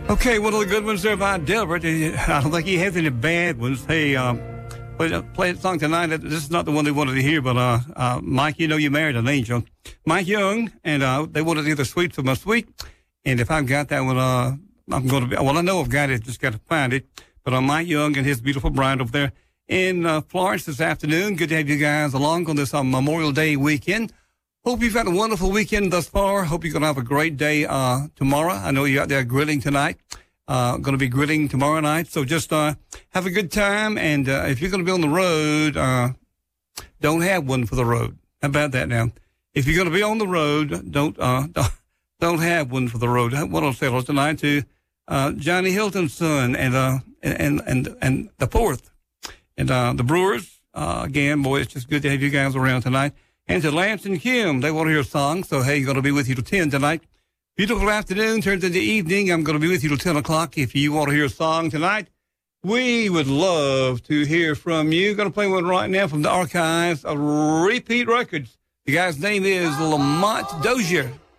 Okay, one of the good ones there by Delbert. I don't think he has any bad ones. Hey, play a song tonight. This is not the one they wanted to hear, but Mike, you know you married an angel. Mike Young, and they wanted either Sweet for My Sweet. And if I've got that one, I'm going to be, well, I know I've got it, just got to find it. But Mike Young and his beautiful bride over there in Florence this afternoon. Good to have you guys along on this Memorial Day weekend. Hope you've had a wonderful weekend thus far. Hope you're going to have a great day tomorrow. I know you're out there grilling tonight. Going to be grilling tomorrow night. So just have a good time. And if you're going to be on the road, don't have one for the road. How about that now? If you're going to be on the road, don't have one for the road. What I'll say tonight to Johnny Hilton's son and the fourth. And the Brewers, again, boy, it's just good to have you guys around tonight. And to Lance and Kim, they want to hear a song. So, hey, going to be with you till 10 tonight. Beautiful afternoon turns into evening. I'm going to be with you till 10 o'clock. If you want to hear a song tonight, we would love to hear from you. Going to play one right now from the archives of Repeat Records. The guy's name is Lamont Dozier.